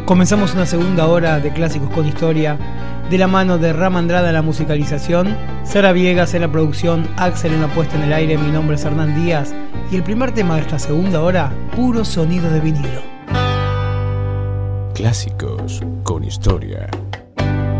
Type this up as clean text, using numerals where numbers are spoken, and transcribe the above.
Comenzamos una segunda hora de Clásicos con Historia, de la mano de Rama Andrada en la musicalización, Sara Viegas en la producción, Axel en la puesta en el aire. Mi nombre es Hernán Díaz y el primer tema de esta segunda hora, puro sonido de vinilo. Clásicos con Historia.